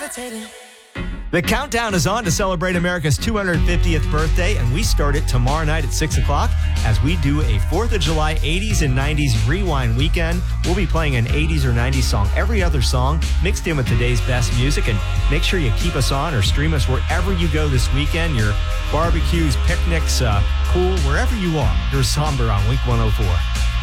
The countdown is on to celebrate America's 250th birthday, and we start it tomorrow night at 6 o'clock as we do a 4th of July 80s and 90s rewind weekend. We'll be playing an 80s or 90s song, every other song mixed in with today's best music, and make sure you keep us on or stream us wherever you go this weekend, your barbecues, picnics, pool, wherever you are. Here's Somber on Wink 104.